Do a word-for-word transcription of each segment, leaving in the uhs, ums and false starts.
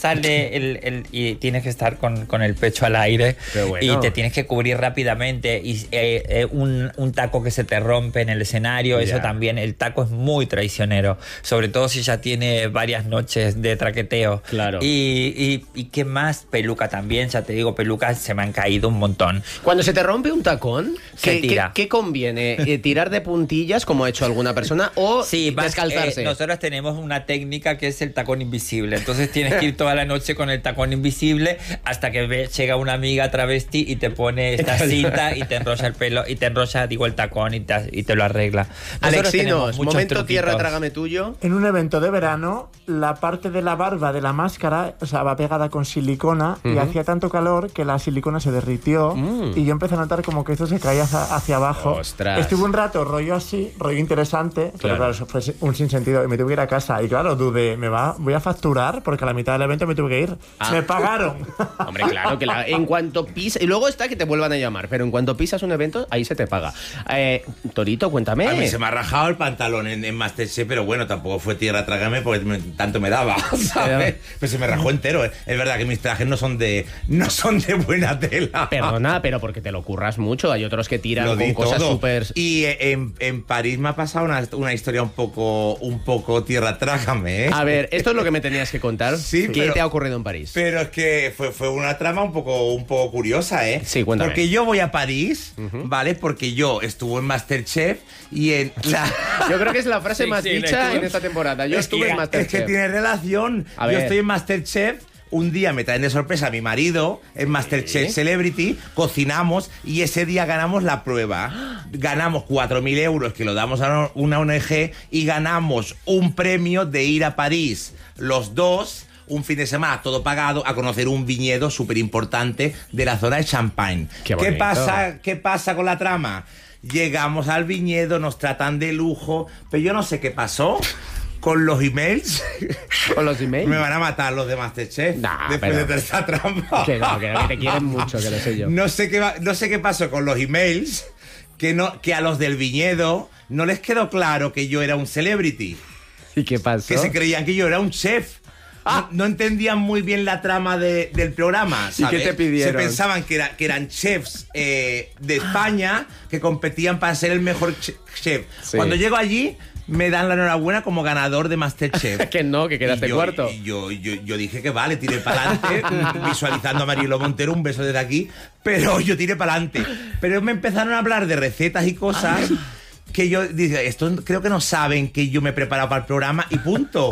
sale el, el, y tienes que estar con, con el pecho al aire. Bueno. Y te tienes que cubrir rápidamente y eh, eh, un, un taco que se te rompe en el escenario, yeah. Eso también, el taco es muy traicionero, sobre todo si ya tiene varias noches de traqueteo. Claro. Y, y, y qué más, peluca también, ya te digo, pelucas se me han caído un montón. Cuando se te rompe un tacón, se ¿qué, tira. ¿qué, qué conviene? Eh, ¿Tirar de puntillas como ha hecho alguna persona o sí, vas, descalzarse? Eh, nosotros tenemos una técnica que es el tacón invisible, entonces tienes que ir toda la noche con el tacón invisible hasta que ve, llega una amiga travesti y te pone esta cinta y te enrolla el pelo y te enrolla, digo, el tacón y te, y te lo arregla. Nosotros Alexinos, momento truquitos. Tierra, trágame tuyo. En un evento de verano, la parte de la barba de la máscara, o sea, va pegada con silicona, uh-huh. Y hacía tanto calor que la silicona se derritió, uh-huh. Y yo empecé a notar como que esto se caía hacia, hacia abajo. Ostras. Estuve un rato rollo así, rollo interesante, claro. Pero claro, eso fue un sinsentido y me tuve que ir a casa. Y claro, dudé, ¿me va, voy a facturar? Porque a la mitad del evento me tuve que ir. Ah. Me pagaron. Hombre, claro, que la, en cuanto pisas... Y luego está que te vuelvan a llamar, pero en cuanto pisas un evento, ahí se te paga. Eh, Torito, cuéntame. A mí se me ha rajado el pantalón en, en Masterchef, pero bueno, tampoco fue tierra trágame porque me, tanto me daba, ¿sabes? Pero se me rajó entero. Es verdad que mis trajes no son de no son de buena tela. Perdona, pero porque te lo curras mucho. Hay otros que tiran lo con cosas súper... Y en, en París me ha pasado una, una historia un poco, un poco tierra trágame, ¿eh? A ver, esto es lo que me tenías que contar. Sí, ¿Qué pero, te ha ocurrido en París? Pero es que fue, fue una trama un poco, un poco curiosa, ¿eh? Sí, cuéntame. Porque yo voy a París, uh-huh. ¿Vale? Porque yo estuve en Masterchef y en... La... Yo creo que es la frase sí, más sí, dicha en esta temporada. Yo es estuve que, en Masterchef. Es que tiene relación. A yo ver. Estoy en Masterchef. Un día me traen de sorpresa a mi marido en Masterchef ¿Sí? Celebrity, cocinamos y ese día ganamos la prueba. Ganamos cuatro mil euros que lo damos a una O N G y ganamos un premio de ir a París los dos, un fin de semana todo pagado, a conocer un viñedo súper importante de la zona de Champagne. Qué, ¿Qué pasa, ¿Qué pasa con la trama? Llegamos al viñedo, nos tratan de lujo, pero yo no sé qué pasó. Con los emails. ¿Con los emails? Me van a matar los de Masterchef. Nah, después pero, de esta trampa. Que no, que no, que te quieren mucho, que lo sé yo. No sé qué, va, no sé qué pasó con los emails, que, no, que a los del viñedo no les quedó claro que yo era un celebrity. ¿Y qué pasó? Que se creían que yo era un chef. Ah. No, no entendían muy bien la trama de, del programa, ¿sabes? ¿Y qué te pidieron? Se pensaban que, era, que eran chefs eh, de España que competían para ser el mejor chef. Sí. Cuando llego allí... me dan la enhorabuena como ganador de Masterchef. Que no, que quedaste y yo, cuarto. Y yo, yo, yo dije que vale, tiré para adelante, visualizando a Marielo Montero, un beso desde aquí, pero yo tiré para adelante. Pero me empezaron a hablar de recetas y cosas que yo dije, esto creo que no saben que yo me he preparado para el programa y punto.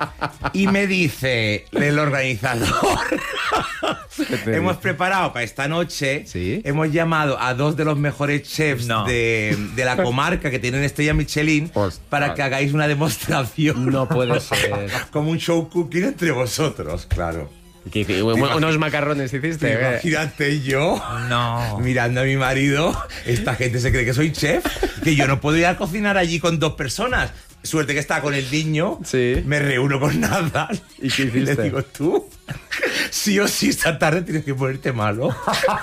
Y me dice el organizador, hemos preparado para esta noche, ¿Sí? hemos llamado a dos de los mejores chefs no. de, de la comarca que tienen estrella Michelin pues, para que hagáis una demostración. No puede ser. Como un show cooking entre vosotros, claro. ¿Qué, qué, unos macarrones hiciste? Imagínate yo no. mirando a mi marido. Esta gente se cree que soy chef, que yo no puedo ir a cocinar allí con dos personas. Suerte que estaba con el niño. Sí. Me reúno con Nadal. ¿Y qué hiciste? Y le digo, tú, sí o sí, esta tarde tienes que ponerte malo.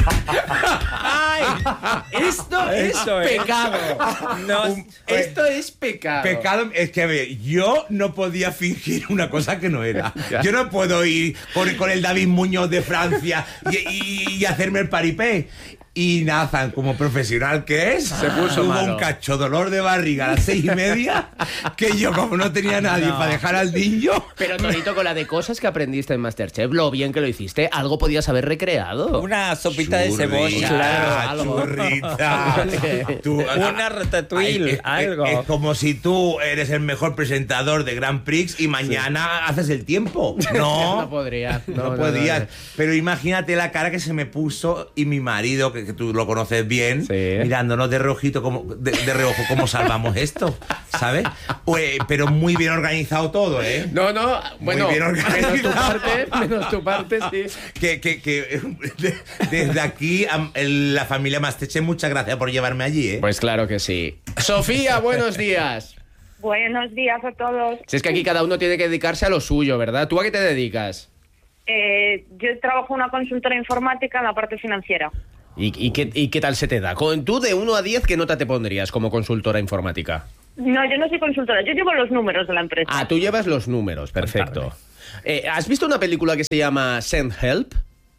¡Ay! Esto es Eso pecado. Es. No, Un, esto es pecado. Pecado, es que a ver, yo no podía fingir una cosa que no era. Yo no puedo ir con, con el David Muñoz de Francia y, y, y hacerme el paripé. Y Nathan, como profesional que es, se puso tuvo malo. un cacho dolor de barriga a las seis y media, que yo como no tenía nadie no. para dejar al niño... Pero Torito, con la de cosas que aprendiste en Masterchef, lo bien que lo hiciste, algo podías haber recreado. Una sopita churrita, de cebolla. Claro, algo. Churrita. Tú, una ratatouille, es, algo. Es, es como si tú eres el mejor presentador de Grand Prix y mañana sí. haces el tiempo. No, no podría. No, no, no podías. No, no. Pero imagínate la cara que se me puso y mi marido, que que tú lo conoces bien, sí. mirándonos de reojito como, de, de reojo cómo salvamos esto, ¿sabes? Pues, pero muy bien organizado todo, ¿eh? No, no, bueno, muy bien organizado. Menos tu parte, menos tu parte, sí. Que, que, que de, desde aquí, a, la familia Masterchef, muchas gracias por llevarme allí, ¿eh? Pues claro que sí. Sofía, buenos días. Buenos días a todos. Si es que aquí cada uno tiene que dedicarse a lo suyo, ¿verdad? ¿Tú a qué te dedicas? Eh, yo trabajo en una consultora informática en la parte financiera. ¿Y, y, qué, ¿Y qué tal se te da? Con tú de uno a diez, ¿qué nota te pondrías como consultora informática? No, yo no soy consultora, yo llevo los números de la empresa. Ah, tú llevas los números, perfecto. Eh, ¿Has visto una película que se llama Send Help?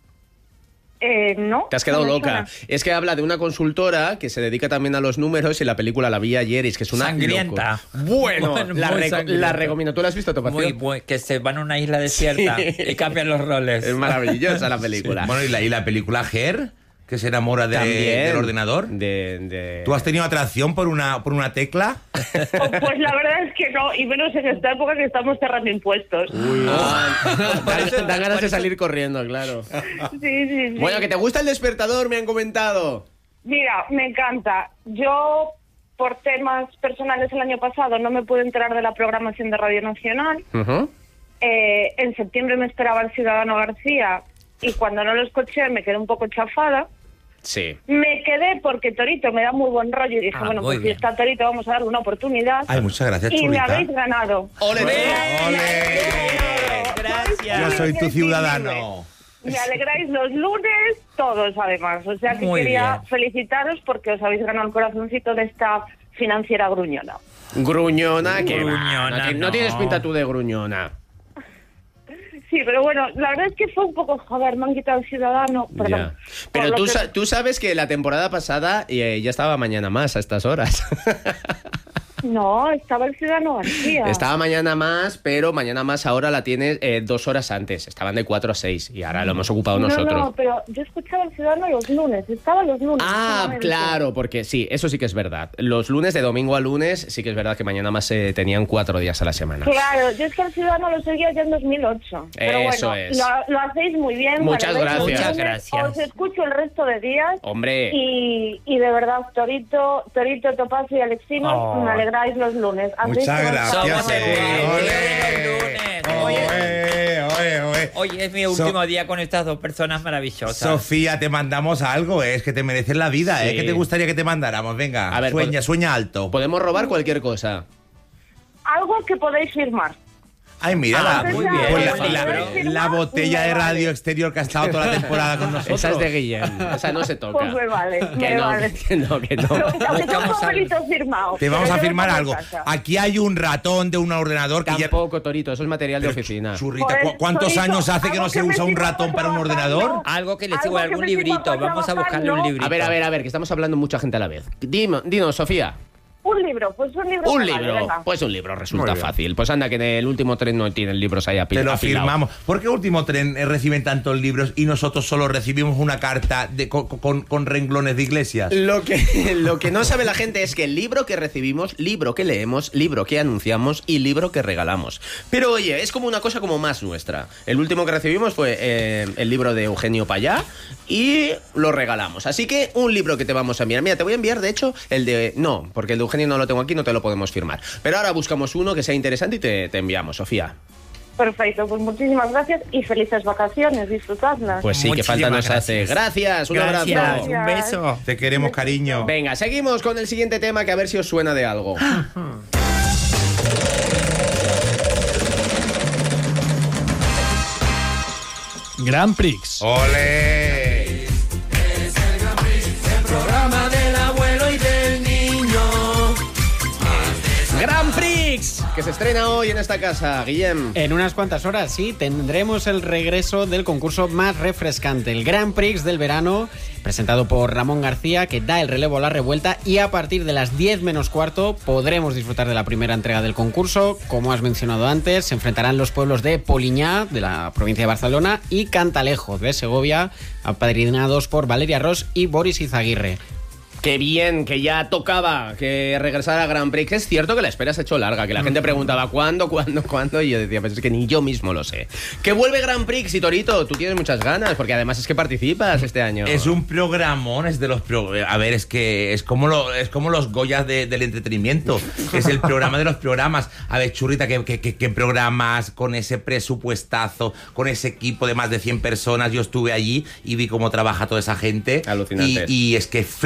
Eh, no. Te has quedado no loca. Suena. Es que habla de una consultora que se dedica también a los números y la película la vi ayer y es que es una sangrienta. Locura. Bueno, Bueno, la, muy reco sangrienta. la recomiendo. ¿Tú la has visto, Topacio? Muy, muy, que se van a una isla desierta Sí. y cambian los roles. Es maravillosa la película. Sí. Bueno, ¿y la, y la película Her, que se enamora de, También, del ordenador? De, de... ¿Tú has tenido atracción por una, por una tecla? Oh, pues la verdad es que no, y menos en esta época que estamos cerrando impuestos. Uy, ah, dan, dan ganas de salir corriendo, claro. Sí, sí, sí. Bueno, que te gusta El Despertador, me han comentado. Mira, me encanta. Yo, por temas personales el año pasado, no me pude enterar de la programación de Radio Nacional. Uh-huh. Eh, en septiembre me esperaba el Ciudadano García y cuando no lo escuché me quedé un poco chafada. Sí. Me quedé porque Torito me da muy buen rollo y dije, Ah, bueno, muy pues bien. si está Torito vamos a darle una oportunidad. Ay, muchas gracias, y me chulita. habéis ganado. ¡Ole! ¡Ole! Gracias. Yo soy tu ciudadano. Me alegráis los lunes todos, además. O sea que Muy quería bien. felicitaros porque os habéis ganado el corazoncito de esta financiera gruñona. Gruñona, que va, Gruñona, no, ti- no no. tienes pinta tú de gruñona. Sí, pero bueno, la verdad es que fue un poco, joder, me han quitado el Ciudadano. Perdón. Ya. Por Pero lo tú, que- sa- tú sabes que la temporada pasada eh, ya estaba Mañana Más a estas horas. No, estaba el Ciudadano García. Estaba Mañana Más, pero Mañana Más ahora la tienes eh, dos horas antes. Estaban de cuatro a seis y ahora lo hemos ocupado no, nosotros. No, pero yo escuchaba el Ciudadano los lunes, estaba los lunes. Ah, solamente. claro, porque sí, eso sí que es verdad. Los lunes, de domingo a lunes, sí que es verdad que Mañana Más se tenían cuatro días a la semana. Claro, yo es que el Ciudadano lo seguía ya en dos mil ocho. Pero Eso bueno, es. Lo, lo hacéis muy bien. Muchas me alegráis gracias. los lunes, Muchas gracias. Os escucho el resto de días. Hombre. Y, y de verdad, Torito, Torito, Topacio y Alexino, Oh. me alegráis los lunes. Hacéis Muchas todo- gracias. Somos eh. iguales. Ole. Oye, oye, oye. Hoy es mi So- último día con estas dos personas maravillosas. Sofía, te mandamos algo, ¿eh? Es que te mereces la vida, Sí. ¿eh? ¿Qué te gustaría que te mandáramos? Venga, A ver, sueña, pod- sueña alto. Podemos robar cualquier cosa. Algo que podéis firmar. Ay, mira, Ah, la, muy bien. pues la, Pues la- la- la botella de me vale. radio exterior que ha estado toda la temporada con nosotros. Esa es de Guillem, esa no se toca. Pues me vale, Que me no, vale. que no, que no. Aunque tengo un Buscamos papelito firmado. Te vamos pero a yo firmar lo algo. pongo en casa. Aquí hay un ratón de un ordenador que ya... Tampoco, Torito, eso es material de oficina. Churrita, Pues, ¿cu- ¿cuántos Torito, años hace que algo no se que me usa un sirva ratón para para un trabajar, ordenador? ¿no? Algo que le Algo sirva, que algún me sirva librito. para Vamos a trabajar, buscarle un ¿no? librito. A ver, a ver, a ver, que estamos hablando mucha gente a la vez. Dime, dinos, Sofía. Un libro, pues un libro. Un me vale, libro. venga. Pues un libro Muy resulta bien. fácil. Pues anda, que en el último tren no tienen libros ahí Te lo apilados. firmamos. ¿Por qué Último Tren eh, reciben tantos libros y nosotros solo recibimos una carta de, con, con- con renglones de iglesias? Lo que, lo que no sabe la gente es que el libro que recibimos, libro que leemos, libro que anunciamos y libro que regalamos. Pero oye, es como una cosa como más nuestra. El último que recibimos fue eh, el libro de Eugenio Payá y lo regalamos. Así que un libro que te vamos a enviar. Mira, te voy a enviar, de hecho, el de... No, porque el de Eugenio no lo tengo aquí, no te lo podemos firmar. Pero ahora buscamos uno que sea interesante y te, te enviamos, Sofía. Perfecto, pues muchísimas gracias y felices vacaciones, disfrutadlas. Pues sí, que Muchísimas falta nos hace. gracias. Gracias, un Gracias. abrazo. Un beso. Te queremos, cariño. Venga, seguimos con el siguiente tema que a ver si os suena de algo. Grand Prix. ¡Ole! Programa del abuelo y del niño. Grand Prix, que se estrena hoy en esta casa, Guillem. En unas cuantas horas, sí, tendremos el regreso del concurso más refrescante, el Grand Prix del verano, presentado por Ramón García, que da el relevo a la revuelta, y a partir de las diez menos cuarto podremos disfrutar de la primera entrega del concurso. Como has mencionado antes, se enfrentarán los pueblos de Poliñá, de la provincia de Barcelona, y Cantalejo, de Segovia, apadrinados por Valeria Ross y Boris Izaguirre. Qué bien, que ya tocaba que regresara a Grand Prix. Es cierto que la espera se ha hecho larga, que la gente preguntaba ¿cuándo, cuándo, cuándo? Y yo decía, pues es que ni yo mismo lo sé. Que vuelve Grand Prix y Torito, tú tienes muchas ganas, porque además es que participas este año. Es un programón, es de los pro- a ver, es que es como lo, es como los Goyas de- del entretenimiento. Es el programa de los programas. A ver, Churrita, ¿qué, qué, qué- qué programas con ese presupuestazo, con ese equipo de más de cien personas? Yo estuve allí y vi cómo trabaja toda esa gente. Alucinante. Y, y es que flipante.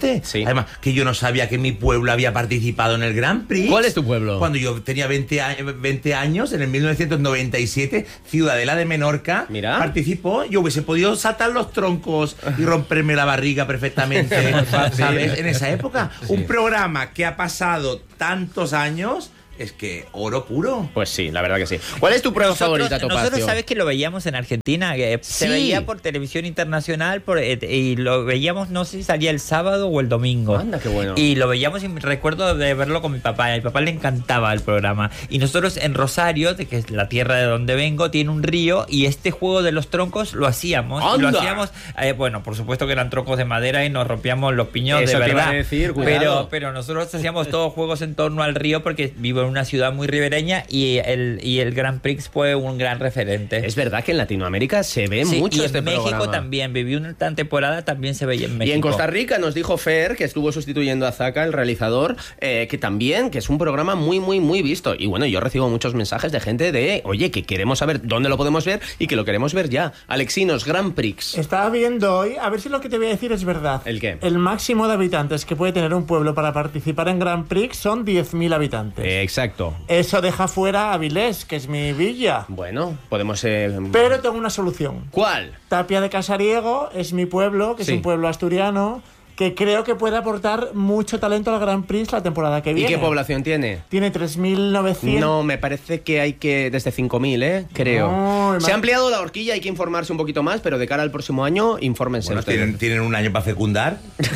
importante. Sí. Además, que yo no sabía que mi pueblo había participado en el Grand Prix. ¿Cuál es tu pueblo? Cuando yo tenía veinte años, en el mil novecientos noventa y siete, Ciudadela de Menorca Mira. participó. Yo hubiese podido saltar los troncos y romperme la barriga perfectamente, ¿sabes? En esa época. Sí. Un programa que ha pasado tantos años... Es que oro puro. Pues sí, la verdad que sí. ¿Cuál es tu prueba nosotros, favorita, Topacio? Nosotros sabes que lo veíamos en Argentina, que Sí. se veía por televisión internacional por, y lo veíamos, no sé si salía el sábado o el domingo. Anda, qué bueno. Y lo veíamos y recuerdo de verlo con mi papá. A mi papá le encantaba el programa. Y nosotros en Rosario, de que es la tierra de donde vengo, tiene un río y este juego de los troncos lo hacíamos. Y lo ¡Anda! hacíamos, eh, bueno, por supuesto que eran troncos de madera y nos rompíamos los piñones, Eso de te iba verdad. a decir, cuidado. pero, pero nosotros hacíamos todos juegos en torno al río porque vivo en una ciudad muy ribereña y el, y el Grand Prix fue un gran referente. Es verdad que en Latinoamérica se ve Sí, mucho y este en México programa. también, viví una temporada, también se veía en México. Y en Costa Rica nos dijo Fer, que estuvo sustituyendo a Zaka, el realizador, eh, que también, que es un programa muy, muy, muy visto. Y bueno, yo recibo muchos mensajes de gente de, oye, que queremos saber dónde lo podemos ver y que lo queremos ver ya. Alexinos, Grand Prix. Estaba viendo hoy, a ver si lo que te voy a decir es verdad. ¿El qué? El máximo de habitantes que puede tener un pueblo para participar en Grand Prix son diez mil habitantes. Eh, exacto. Eso deja fuera a Avilés, que es mi villa. Bueno, podemos... Eh... Pero tengo una solución. ¿Cuál? Tapia de Casariego es mi pueblo, que Sí. es un pueblo asturiano, que creo que puede aportar mucho talento al Grand Prix la temporada que ¿Y viene. qué población tiene? Tiene tres mil novecientos. No, me parece que hay que... Desde cinco mil, ¿eh? Creo. No, Se ha ampliado la horquilla, hay que informarse un poquito más, pero de cara al próximo año, infórmense. Bueno, ustedes. tienen, tienen un año para fecundar.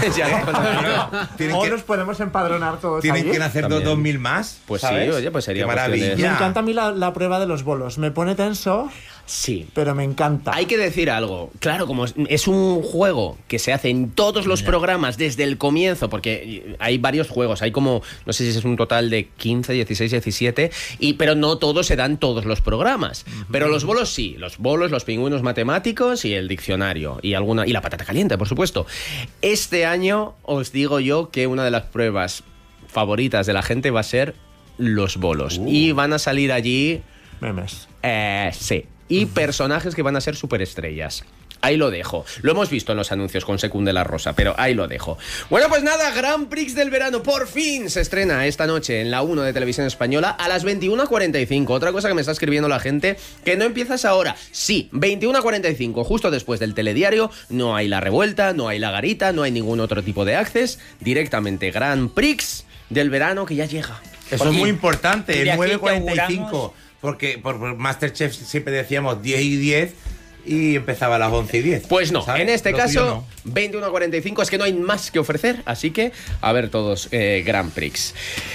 Ya, Tienen O que, nos podemos empadronar todos tienen allí. que nacer dos, También. dos mil más. Pues sí, ¿sabes? oye, pues sería Qué cuestión de- maravilla. Me encanta a mí la, la prueba de los bolos. Me pone tenso, Sí. pero me encanta. Hay que decir algo. Claro, como es, es un juego que se hace en todos los programas desde el comienzo, porque hay varios juegos, hay como, no sé si es un total de quince, dieciséis, diecisiete, y, pero no todos se dan todos los programas. Pero los bolos sí, los bolos, los pingüinos matemáticos y el diccionario, y alguna y la patata caliente, por supuesto. Este año os digo yo que una de las pruebas favoritas de la gente va a ser los bolos. Uh. Y van a salir allí... Memes. Eh, sí. Y personajes que van a ser superestrellas. Ahí lo dejo. Lo hemos visto en los anuncios con Secunde la Rosa, pero ahí lo dejo. Bueno, pues nada, Grand Prix del verano por fin se estrena esta noche en la uno de Televisión Española a las veintiuna cuarenta y cinco. Otra cosa que me está escribiendo la gente, que no empiezas ahora. Sí, veintiuna cuarenta y cinco, justo después del telediario. No hay la revuelta, no hay la garita, no hay ningún otro tipo de access. Directamente Grand Prix del verano que ya llega. Eso es muy importante, y de el aquí nueve cuarenta y te cinco. auguramos- Porque por, por Masterchef siempre decíamos diez y diez y empezaba a las once y diez. Pues no, ¿sabes? en este Lo caso, tuyo no. veintiuna cuarenta y cinco, es que no hay más que ofrecer, así que a ver todos eh, Grand Prix.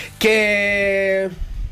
Que...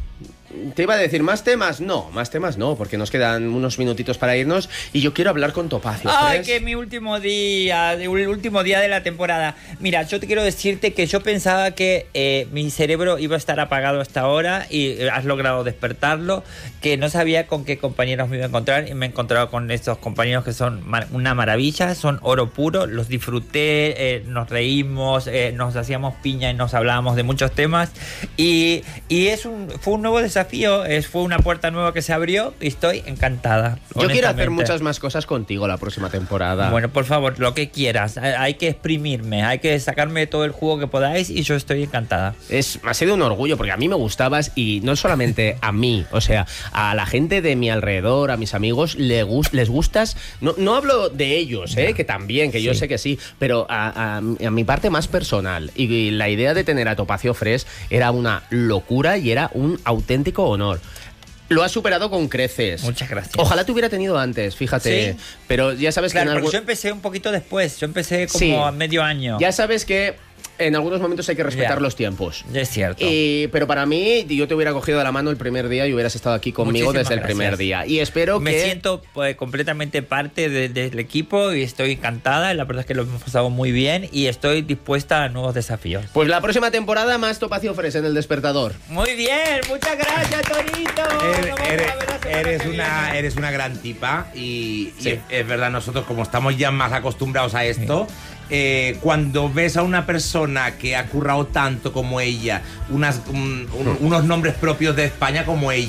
¿Te iba a decir más temas? No, más temas no, porque nos quedan unos minutitos para irnos y yo quiero hablar con Topacio. Ay, ¿crees? que mi último día, el último día de la temporada. Mira, yo te quiero decirte que yo pensaba que eh, mi cerebro iba a estar apagado hasta ahora y has logrado despertarlo, que no sabía con qué compañeros me iba a encontrar y me he encontrado con estos compañeros que son mar- una maravilla, son oro puro, los disfruté, eh, nos reímos, eh, nos hacíamos piña y nos hablábamos de muchos temas y, y es un, fue un nuevo desafío. Es, fue una puerta nueva que se abrió y estoy encantada. Yo quiero hacer honestamente. muchas más cosas contigo la próxima temporada. Bueno, por favor, lo que quieras. Hay hay que exprimirme, hay que sacarme todo el jugo que podáis y yo estoy encantada. Es, ha sido un orgullo porque a mí me gustabas y no solamente a mí, o sea, a la gente de mi alrededor, a mis amigos, le gus- les gustas. No, no hablo de ellos, ¿eh? Que también, que yo Sí. sé que sí, pero a, a- a mi parte más personal. Y, y la idea de tener a Topacio Fresh era una locura y era un auténtico honor. Lo has superado con creces. Muchas gracias. Ojalá te hubiera tenido antes, fíjate. Sí. Pero ya sabes Claro, que en porque algún... yo empecé un poquito después. Yo empecé como Sí. a medio año. Ya sabes que en algunos momentos hay que respetar Ya. los tiempos. Es cierto. Y, pero para mí, yo te hubiera cogido de la mano el primer día y hubieras estado aquí conmigo Muchísimas desde el primer gracias. día. Y espero Me que... siento pues, completamente parte de- del equipo y estoy encantada. La verdad es que lo hemos pasado muy bien y estoy dispuesta a nuevos desafíos. Pues la próxima temporada más Topacio Fresh en El Despertador. Muy bien, muchas gracias, Torito. Eres, Nos vamos a eres- ver la semana eres que una, viene. eres una gran tipa y, y Sí. es, es verdad, nosotros como estamos ya más acostumbrados a esto, eh, cuando ves a una persona que ha currado tanto como ella, unas, un- un- unos nombres propios de España como ella,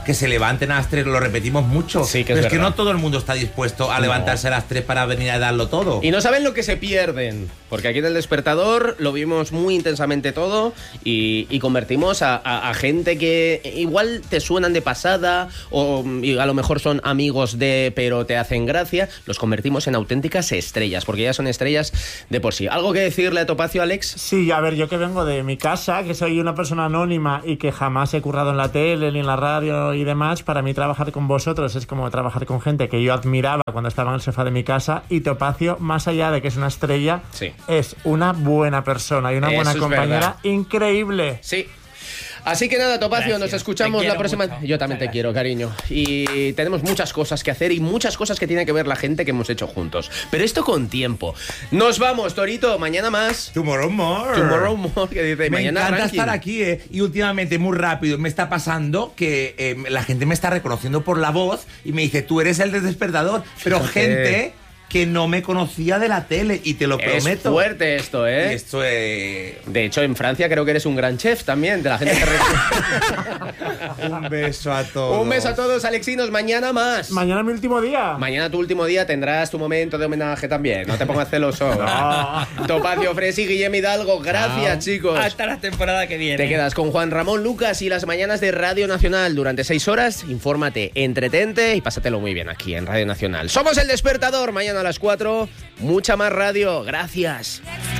que se levanten a las tres, lo repetimos mucho. Sí, que Pero es es que verdad. no todo el mundo está dispuesto a No. levantarse a las tres para venir a darlo todo. Y no saben lo que se pierden, porque aquí en El Despertador lo vimos muy intensamente todo y, y convertimos a, a- a gente que igual te suenan de pasada o y a lo mejor son amigos de, pero te hacen gracia, los convertimos en auténticas estrellas, porque ya son estrellas de por sí. ¿Algo que decirle a Topacio, Alex? Sí, a ver, yo que vengo de mi casa, que soy una persona anónima y que jamás he currado en la tele ni en la radio y demás, para mí trabajar con vosotros es como trabajar con gente que yo admiraba cuando estaba en el sofá de mi casa, y Topacio, más allá de que es una estrella, Sí. es una buena persona y una Eso buena es compañera verdad. increíble. Sí. Así que nada, Topacio, Gracias. nos escuchamos Te la quiero próxima. mucho. Yo también te Muchas quiero, cariño. Y tenemos muchas cosas que hacer y muchas cosas que tiene que ver la gente que hemos hecho juntos. Pero esto con tiempo. Nos vamos, Torito, mañana más. Tomorrow more. Tomorrow more, que dice, Me mañana encanta ranking. estar aquí, ¿eh? Y últimamente, muy rápido, me está pasando que eh, la gente me está reconociendo por la voz y me dice, tú eres el del Despertador. Pero Fíjate. gente que no me conocía de la tele, y te lo Es prometo. fuerte esto, Y ¿eh? esto es... De hecho, en Francia creo que eres un gran chef también, de la gente que re- Un beso a todos. Un beso a todos, Alexinos, mañana más. Mañana mi último día. Mañana tu último día tendrás tu momento de homenaje también. No te pongas celoso. Topacio, Fresi, Guillem Hidalgo, gracias, chicos. Hasta la temporada que viene. Te quedas con Juan Ramón Lucas y las mañanas de Radio Nacional. Durante seis horas, infórmate, entretente y pásatelo muy bien aquí en Radio Nacional. Somos El Despertador, mañana a las cuatro. Mucha más radio. Gracias.